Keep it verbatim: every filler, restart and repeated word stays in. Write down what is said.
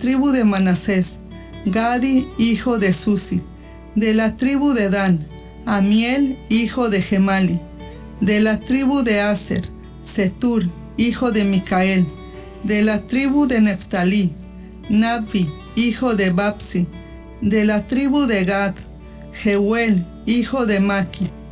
tribu de Manasés, Gadi, hijo de Susi. De la tribu de Dan, Amiel, hijo de Gemali. De la tribu de Aser, Setur, hijo de Micael. De la tribu de Neftalí, Nabbi, hijo de Babsi. De la tribu de Gad, Jeuel, hijo de Maki.